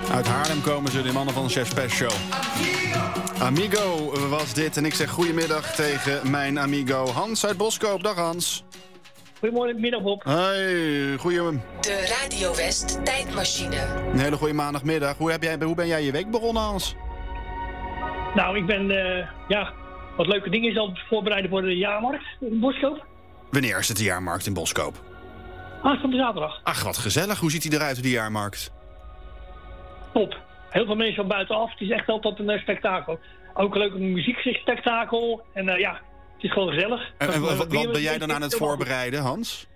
Uit Haarlem komen ze, de mannen van de Chef Spes Show. Amigo was dit. En ik zeg goedemiddag tegen mijn amigo Hans uit Boskoop. Dag Hans. Goedemorgen, middag Bob. Hoi, goeie... De Radio West tijdmachine. Een hele goede maandagmiddag. Hoe ben jij je week begonnen, Hans? Nou, ik ben wat leuke dingen is al het voorbereiden voor de jaarmarkt in Boskoop. Wanneer is het de jaarmarkt in Boskoop? Aanstaande zaterdag. Ach, wat gezellig. Hoe ziet hij eruit, de jaarmarkt? Top. Heel veel mensen van buitenaf. Het is echt altijd een spektakel. Ook een leuke muziekspektakel. En het is gewoon gezellig. En wat ben jij dan aan het voorbereiden, Hans?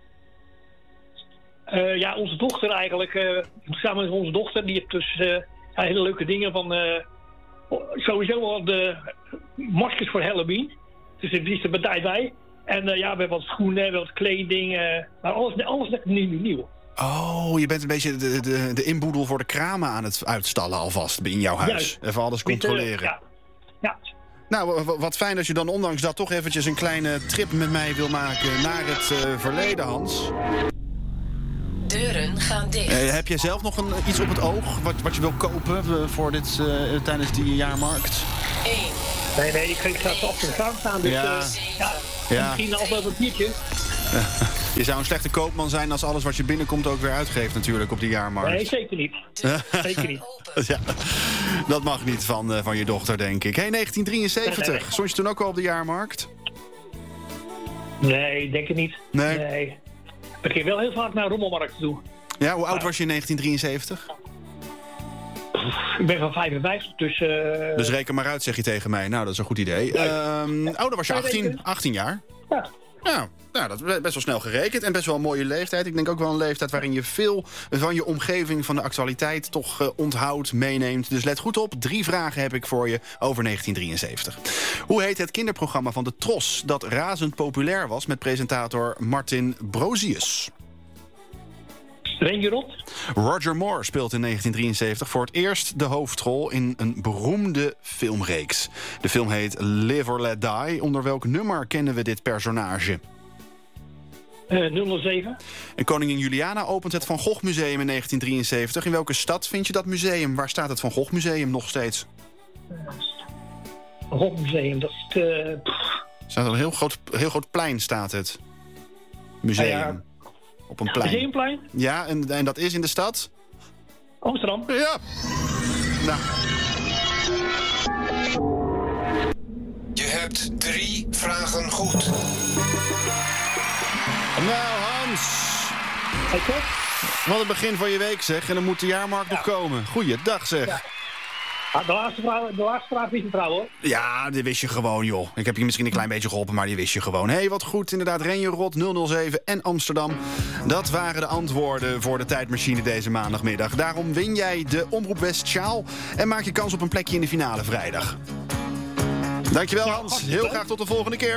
Onze dochter eigenlijk. Samen met onze dochter. Die heeft dus hele leuke dingen van... sowieso al de maskers voor Halloween. Dus die is er bij tijd bij. En we hebben wat schoenen, wat kleding. Maar alles net nieuw. Oh, je bent een beetje de inboedel voor de kramen aan het uitstallen alvast in jouw huis. Juist. Even alles controleren. Ja. Nou, wat fijn als je dan ondanks dat toch eventjes een kleine trip met mij wil maken naar het verleden, Hans. Deuren gaan dicht. Heb jij zelf nog iets op het oog wat je wil kopen voor tijdens die jaarmarkt? 1. Nee, ik ga zo achter de kraan staan. Dus, misschien al wel een biertje. Je zou een slechte koopman zijn als alles wat je binnenkomt ook weer uitgeeft natuurlijk op die jaarmarkt. Nee, zeker niet. Zeker niet. Ja, dat mag niet van je dochter, denk ik. Hey, 1973, Nee. stond je toen ook al op de jaarmarkt? Nee, denk het niet. Nee. Ik ging wel heel vaak naar rommelmarkt toe. Ja, hoe oud was je in 1973? Ik ben van 55, dus... Dus reken maar uit, zeg je tegen mij. Nou, dat is een goed idee. Dan was je 18 jaar. Ja. Nou, dat is best wel snel gerekend en best wel een mooie leeftijd. Ik denk ook wel een leeftijd waarin je veel van je omgeving, van de actualiteit toch onthoudt, meeneemt. Dus let goed op, 3 vragen heb ik voor je over 1973. Hoe heet het kinderprogramma van de Tros dat razend populair was met presentator Martin Brozius? Renje Rot? Roger Moore speelt in 1973 voor het eerst de hoofdrol in een beroemde filmreeks. De film heet Live or Let Die. Onder welk nummer kennen we dit personage? 007. En koningin Juliana opent het Van Gogh Museum in 1973. In welke stad vind je dat museum? Waar staat het Van Gogh Museum nog steeds? Van Gogh Museum, dat is Staat een heel groot plein, staat het. Museum. Op een plein. Museumplein? Ja, en dat is in de stad? Amsterdam. Ja. Nou. Je hebt 3 vragen goed. Nou, Hans. Hey, toch? Wat het begin van je week, zeg. En dan moet de jaarmarkt nog komen. Goeiedag, zeg. Ja. De laatste vraag wist je trouw, hoor. Ja, die wist je gewoon, joh. Ik heb je misschien een klein beetje geholpen, maar die wist je gewoon. Hé, wat goed. Inderdaad, Renje Rot, 007 en Amsterdam. Dat waren de antwoorden voor de tijdmachine deze maandagmiddag. Daarom win jij de Omroep West sjaal en maak je kans op een plekje in de finale vrijdag. Dankjewel, Hans. Heel graag tot de volgende keer.